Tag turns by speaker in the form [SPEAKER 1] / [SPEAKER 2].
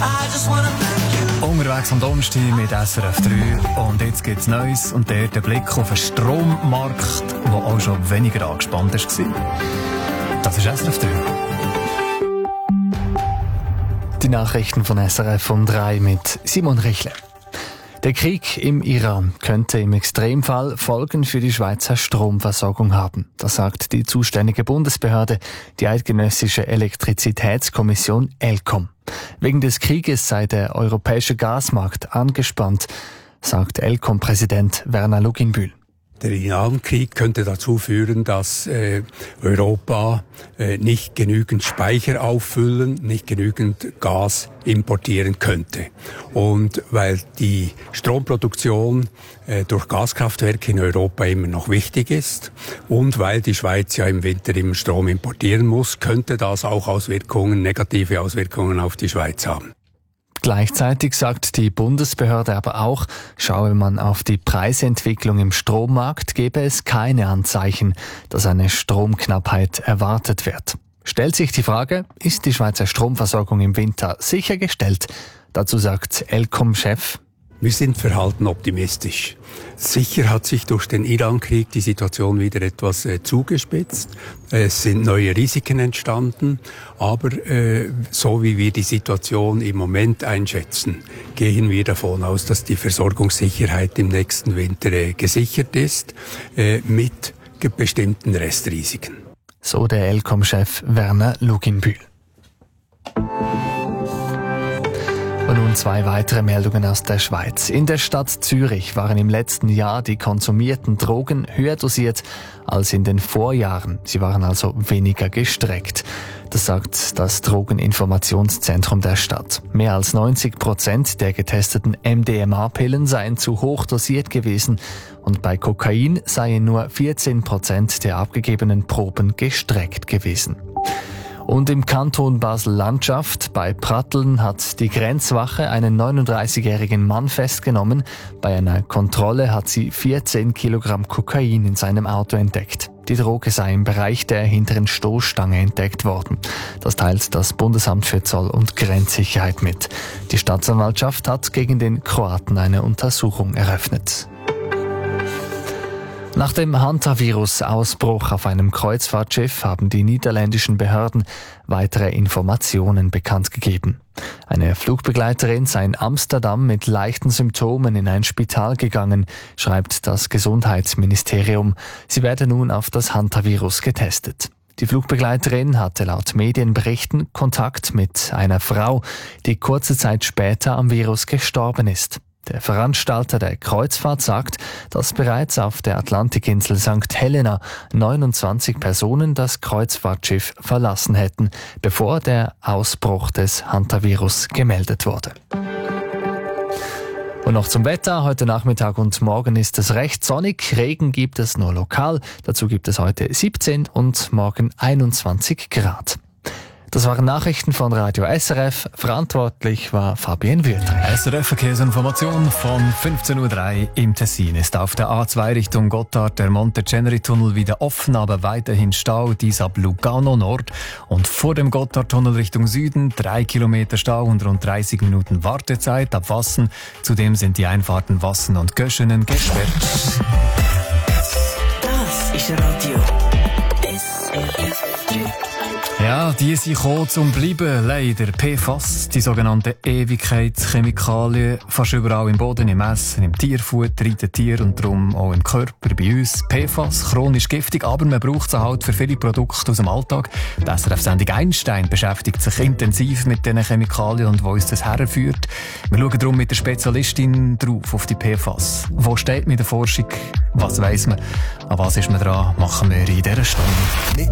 [SPEAKER 1] Unterwegs am Donnerstag mit SRF 3 und jetzt gibt's Neues und der Blick auf einen Strommarkt, der auch schon weniger angespannt war. Das ist SRF 3. Die Nachrichten von SRF um 3 mit Simon Richle. Der Krieg im Iran könnte im Extremfall Folgen für die Schweizer Stromversorgung haben. Das sagt die zuständige Bundesbehörde, die Eidgenössische Elektrizitätskommission ElCom. Wegen des Krieges sei der europäische Gasmarkt angespannt, sagt ElCom-Präsident Werner Luginbühl.
[SPEAKER 2] Der Iran-Krieg könnte dazu führen, dass Europa nicht genügend Speicher auffüllen, nicht genügend Gas importieren könnte. Und weil die Stromproduktion durch Gaskraftwerke in Europa immer noch wichtig ist und weil die Schweiz ja im Winter immer Strom importieren muss, könnte das auch negative Auswirkungen auf die Schweiz haben.
[SPEAKER 1] Gleichzeitig sagt die Bundesbehörde aber auch, schaue man auf die Preisentwicklung im Strommarkt, gebe es keine Anzeichen, dass eine Stromknappheit erwartet wird. Stellt sich die Frage, ist die Schweizer Stromversorgung im Winter sichergestellt? Dazu sagt ElCom-Chef:
[SPEAKER 2] Wir sind verhalten optimistisch. Sicher hat sich durch den Iran-Krieg die Situation wieder etwas zugespitzt. Es sind neue Risiken entstanden. Aber so wie wir die Situation im Moment einschätzen, gehen wir davon aus, dass die Versorgungssicherheit im nächsten Winter gesichert ist, mit bestimmten Restrisiken.
[SPEAKER 1] So der ElCom-Chef Werner Luginbühl. Und nun 2 weitere Meldungen aus der Schweiz. In der Stadt Zürich waren im letzten Jahr die konsumierten Drogen höher dosiert als in den Vorjahren. Sie waren also weniger gestreckt. Das sagt das Drogeninformationszentrum der Stadt. Mehr als 90% der getesteten MDMA-Pillen seien zu hoch dosiert gewesen und bei Kokain seien nur 14% der abgegebenen Proben gestreckt gewesen. Und im Kanton Basel-Landschaft bei Pratteln hat die Grenzwache einen 39-jährigen Mann festgenommen. Bei einer Kontrolle hat sie 14 Kilogramm Kokain in seinem Auto entdeckt. Die Droge sei im Bereich der hinteren Stoßstange entdeckt worden. Das teilt das Bundesamt für Zoll- und Grenzsicherheit mit. Die Staatsanwaltschaft hat gegen den Kroaten eine Untersuchung eröffnet. Nach dem Hantavirus-Ausbruch auf einem Kreuzfahrtschiff haben die niederländischen Behörden weitere Informationen bekannt gegeben. Eine Flugbegleiterin sei in Amsterdam mit leichten Symptomen in ein Spital gegangen, schreibt das Gesundheitsministerium. Sie werde nun auf das Hantavirus getestet. Die Flugbegleiterin hatte laut Medienberichten Kontakt mit einer Frau, die kurze Zeit später am Virus gestorben ist. Der Veranstalter der Kreuzfahrt sagt, dass bereits auf der Atlantikinsel St. Helena 29 Personen das Kreuzfahrtschiff verlassen hätten, bevor der Ausbruch des Hantavirus gemeldet wurde. Und noch zum Wetter. Heute Nachmittag und morgen ist es recht sonnig. Regen gibt es nur lokal. Dazu gibt es heute 17 und morgen 21 Grad. Das waren Nachrichten von Radio SRF. Verantwortlich war Fabienne Wüthrich.
[SPEAKER 3] SRF-Verkehrsinformation von 15.03 Uhr im Tessin. Ist auf der A2 Richtung Gotthard der Monte-Ceneri-Tunnel wieder offen, aber weiterhin Stau, dies ab Lugano Nord. Und vor dem Gotthard-Tunnel Richtung Süden 3 Kilometer Stau und rund 30 Minuten Wartezeit ab Wassen. Zudem sind die Einfahrten Wassen und Göschenen gesperrt.
[SPEAKER 4] Das ist Radio SRF 3.
[SPEAKER 3] Ja, die sind gekommen zum Bleiben, leider. PFAS, die sogenannten Ewigkeitschemikalien, fast überall im Boden, im Essen, im Tierfutter, in den Tieren und darum auch im Körper bei uns. PFAS, chronisch giftig, aber man braucht sie halt für viele Produkte aus dem Alltag. Die SRF-Sendung Einstein beschäftigt sich intensiv mit diesen Chemikalien und wo uns das herführt. Wir schauen darum mit der Spezialistin drauf auf die PFAS. Wo steht mit der Forschung? Was weiss man? An was ist man dran? Machen wir in dieser Stunde.